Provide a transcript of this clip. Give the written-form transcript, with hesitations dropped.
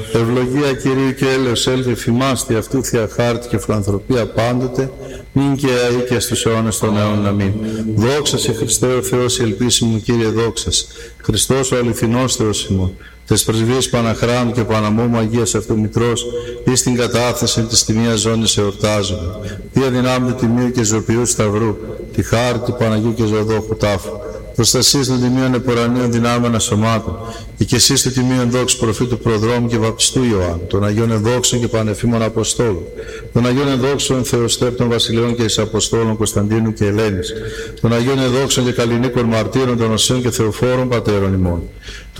Ευλογία Κυρίου και έλεος έλθει φημάστη αυτού θεία χάρτη και φιλανθρωπία πάντοτε, νυν και αεί και στους αιώνες των αιώνων. Αμήν. Δόξα σε Χριστέ ο Θεός η ελπίση μου, Κύριε, δόξα σε. Χριστός ο αληθινός Θεός ημών. Τες πρεσβείες Παναχράμου και Παναμόμου Αγίας Αυτομητρός, εις την κατάθεση της τιμίας ζώνης εορτάζουμε. Δια δυνάμει του Τιμίου και Ζωπιού Σταυρού, τη χάρτη Παναγίου και Ζωοδόχου τάφου. Προστασίες των τιμίων επορανίων δυνάμεων σωμάτων, και εσείς του τιμίων δόξου προφήτου Προδρόμου και Βαπτιστού Ιωάννου, των Αγίων Ενδόξων και Πανεφήμων Αποστόλων, των Αγίων Ενδόξων Θεοστέπτων Βασιλείων και εις Αποστόλων Κωνσταντίνου και Ελένης, των Αγίων Ενδόξων και Καλλινίκων Μαρτύρων των Οσίων και Θεοφόρων Πατέρων ημών,